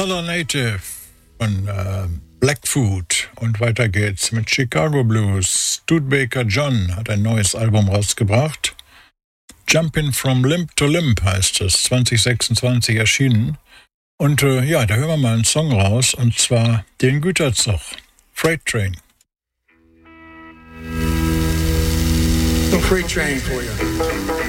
Solar Native von Blackfoot. Und weiter geht's mit Chicago Blues. Studebaker John hat ein neues Album rausgebracht. Jumpin' from Limb to Limb heißt es, 2026 erschienen. Und ja, da hören wir mal einen Song raus, und zwar den Güterzug, Freight Train. The Freight Train for you.